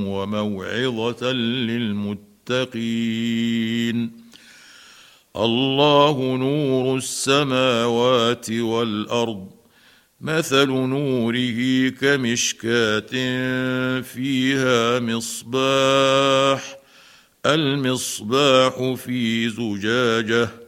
وموعظة للمتقين. الله نور السماوات والأرض، مثل نوره كمشكاة فيها مصباح، المصباح في زجاجة،